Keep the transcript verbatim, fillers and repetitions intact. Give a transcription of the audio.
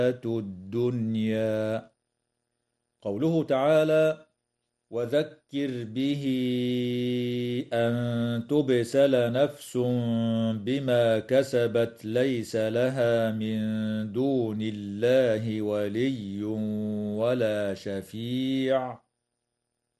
الدنيا. قوله تعالى: وذكر به أن تبسل نفس بما كسبت ليس لها من دون الله ولي ولا شفيع